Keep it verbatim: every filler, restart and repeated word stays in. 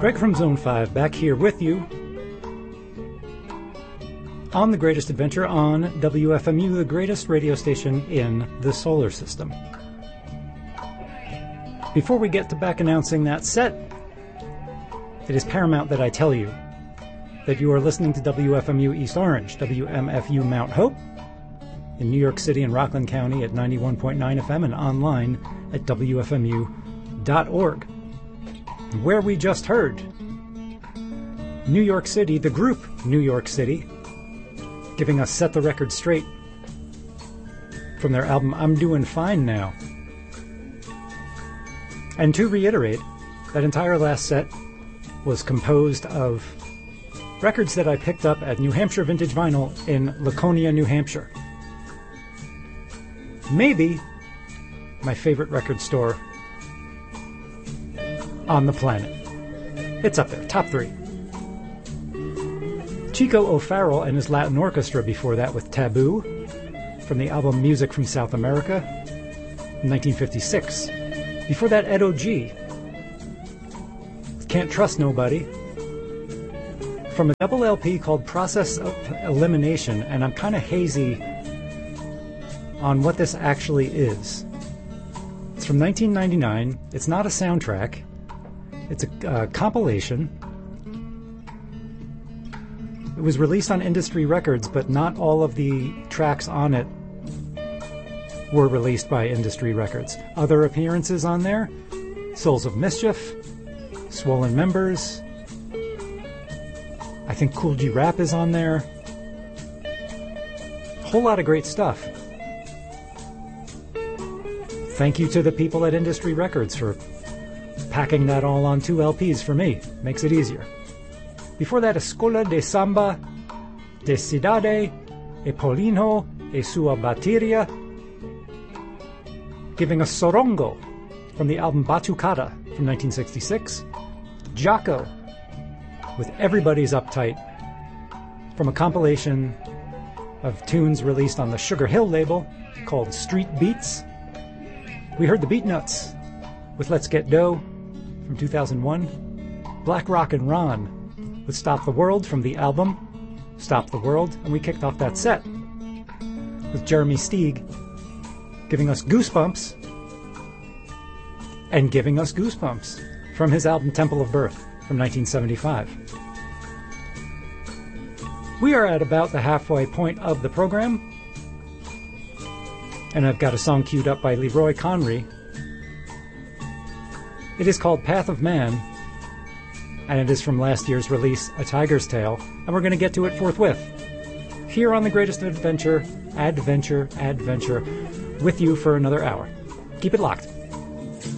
Greg from Zone five back here with you on The Greatest Adventure on W F M U, the greatest radio station in the solar system. Before we get to back announcing that set, it is paramount that I tell you that you are listening to W F M U East Orange, W M F U Mount Hope, in New York City and Rockland County at ninety-one point nine F M and online at W F M U dot org. Where we just heard New York City, the group New York City, giving us Set the Record Straight from their album I'm Doing Fine Now. And to reiterate, that entire last set was composed of records that I picked up at New Hampshire Vintage Vinyl in Laconia, New Hampshire. Maybe my favorite record store on the planet. It's up there, top three. Chico O'Farrell and his Latin Orchestra before that with Taboo from the album Music from South America in nineteen fifty-six. Before that, Ed O G, Can't Trust Nobody, from a double L P called Process of Elimination, and I'm kind of hazy on what this actually is. It's from nineteen ninety-nine. It's not a soundtrack. It's a uh, compilation. It was released on Industry Records, but not all of the tracks on it were released by Industry Records. Other appearances on there: Souls of Mischief, Swollen Members, I think Kool G Rap is on there. A whole lot of great stuff. Thank you to the people at Industry Records for packing that all on two L Ps for me. Makes it easier. Before that, Escola de Samba de Cidade e Paulinho e sua Bateria, giving us Sorongo from the album Batucada from nineteen sixty-six. Jaco with Everybody's Uptight from a compilation of tunes released on the Sugar Hill label called Street Beats. We heard the Beatnuts with Let's Get Dough from two thousand one. Black Rock and Ron with Stop the World from the album Stop the World. And we kicked off that set with Jeremy Steig giving us Goosebumps and giving us Goosebumps from his album Temple of Birth from nineteen seventy-five. We are at about the halfway point of the program, and I've got a song queued up by Leroy Conry. It is called Path of Man, and it is from last year's release, A Tiger's Tale, and we're going to get to it forthwith. Here on The Greatest Adventure, Adventure, Adventure, with you for another hour. Keep it locked.